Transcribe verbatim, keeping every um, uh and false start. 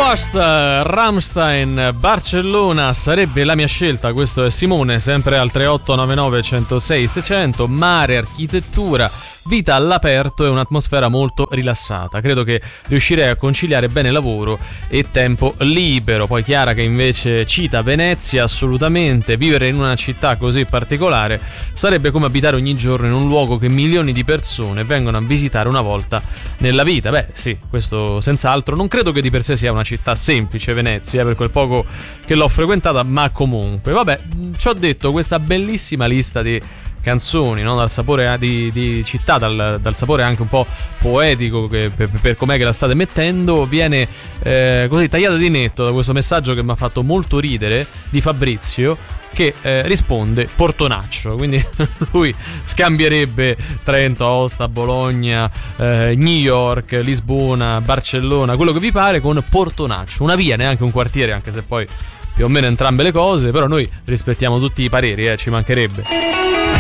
Lost, Rammstein, Barcellona sarebbe la mia scelta. Questo è Simone, sempre al tre otto nove nove uno zero sei sei zero zero. Mare, architettura, vita all'aperto e un'atmosfera molto rilassata. Credo che riuscirei a conciliare bene lavoro e tempo libero. Poi Chiara, che invece cita Venezia, assolutamente vivere in una città così particolare sarebbe come abitare ogni giorno in un luogo che milioni di persone vengono a visitare una volta nella vita. Beh sì, questo senz'altro. Non credo che di per sé sia una città semplice Venezia, eh, per quel poco che l'ho frequentata, ma comunque vabbè, ci ho detto questa bellissima lista di canzoni, no? Dal sapore di, di città, dal, dal sapore anche un po' poetico che, per, per com'è che la state mettendo, viene eh, così tagliata di netto da questo messaggio che mi ha fatto molto ridere di Fabrizio, che eh, risponde Portonaccio. Quindi lui scambierebbe Trento, Aosta, Bologna, eh, New York, Lisbona, Barcellona, quello che vi pare, con Portonaccio, una via, neanche un quartiere, anche se poi più o meno entrambe le cose, però noi rispettiamo tutti i pareri, eh, ci mancherebbe.